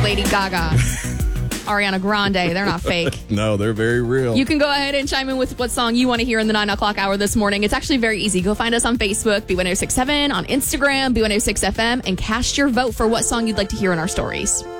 Lady Gaga, Ariana Grande. They're not fake. No, they're very real. You can go ahead and chime in with what song you want to hear in the 9 o'clock hour this morning. It's actually very easy. Go find us on Facebook, B1067, on Instagram, B1067, and cast your vote for what song you'd like to hear in our stories.